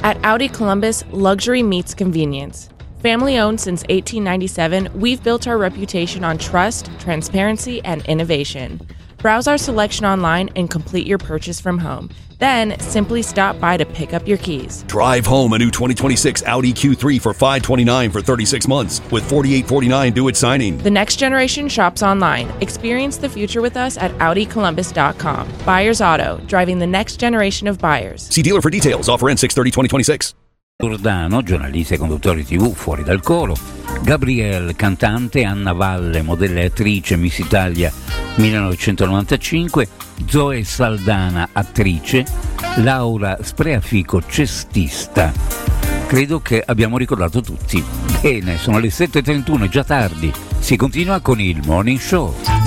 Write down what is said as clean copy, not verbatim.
At Audi Columbus, luxury meets convenience. Family owned since 1897, we've built our reputation on trust, transparency, and innovation. Browse our selection online and complete your purchase from home. Then simply stop by to pick up your keys. Drive home a new 2026 Audi Q3 for $529 for 36 months with $4,849 due at signing. The next generation shops online. Experience the future with us at AudiColumbus.com. Buyers Auto, driving the next generation of buyers. See dealer for details. Offer ends 6/30/2026. Giordano, giornalista e conduttore TV Fuori dal coro, Gabrielle, cantante, Anna Valle, modella e attrice, Miss Italia 1995, Zoe Saldana, attrice, Laura Spreafico, cestista. Credo che abbiamo ricordato tutti. Bene, sono le 7:31, è già tardi. Si continua con il Morning Show.